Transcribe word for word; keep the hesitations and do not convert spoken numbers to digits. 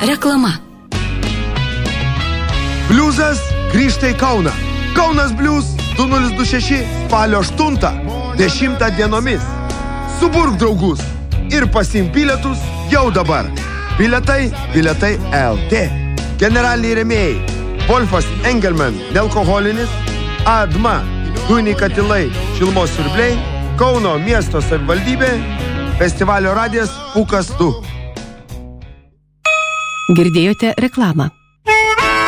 Reklama. Bliuzas grįžta į Kauną. Kaunas Bliuz du nulis du šeši spalio aštuntą dešimtą dienomis. Suburk draugus ir pasiimk bilietus jau dabar. Bilietai, bilietai L T. Generaliniai rėmėjai. Wolfas Engelman, nealkoholinis, Adma, dujiniai katilai, šilumos siurbliai, Kauno miesto savivaldybė, festivalio radijas Pūkas du. Girdėjote reklamą.